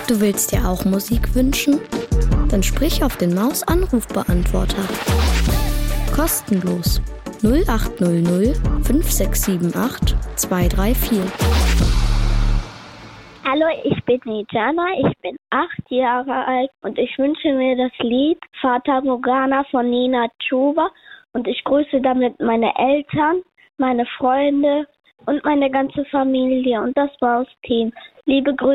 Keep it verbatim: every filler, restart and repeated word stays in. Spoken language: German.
Du willst dir auch Musik wünschen? Dann sprich auf den Maus-Anrufbeantworter. Kostenlos null acht null null fünf sechs sieben acht zwei drei vier. Hallo, ich bin Nijana, ich bin acht Jahre alt und ich wünsche mir das Lied Fata Morgana von Nina Chuba und ich grüße damit meine Eltern, meine Freunde und meine ganze Familie und das Maus-Team. Liebe Grüße.